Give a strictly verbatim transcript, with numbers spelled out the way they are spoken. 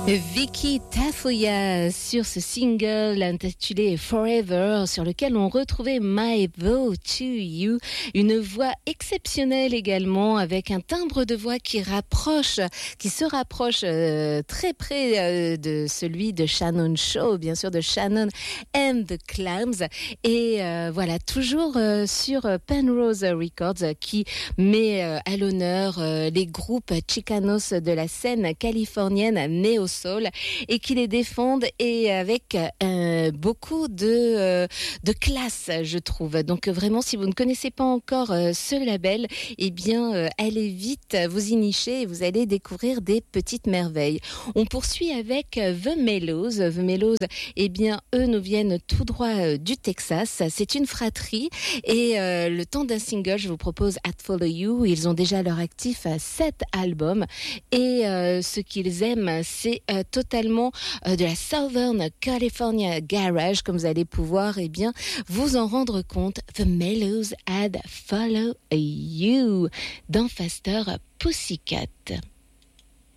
Vicky Tafoya sur ce single intitulé Forever, sur lequel on retrouvait My Vow to You, une voix exceptionnelle également, avec un timbre de voix qui rapproche, qui se rapproche euh, très près euh, de celui de Shannon Shaw, bien sûr de Shannon and the Clams, et euh, voilà, toujours euh, sur Penrose Records, qui met euh, à l'honneur euh, les groupes chicanos de la scène californienne néo soul et qui les défendent, et avec euh, beaucoup de, euh, de classe, je trouve. Donc vraiment, si vous ne connaissez pas encore euh, ce label, eh bien euh, allez vite vous y nicher et vous allez découvrir des petites merveilles. On poursuit avec euh, The Mellows. The Mellows, eh bien eux nous viennent tout droit euh, du Texas. C'est une fratrie, et euh, le temps d'un single, je vous propose At Follow You. Ils ont déjà à leur actif euh, sept albums, et euh, ce qu'ils aiment, c'est Euh, totalement euh, de la Southern California Garage, comme vous allez pouvoir eh bien, vous en rendre compte. The Mellows Had Follow You dans Faster Pussycat.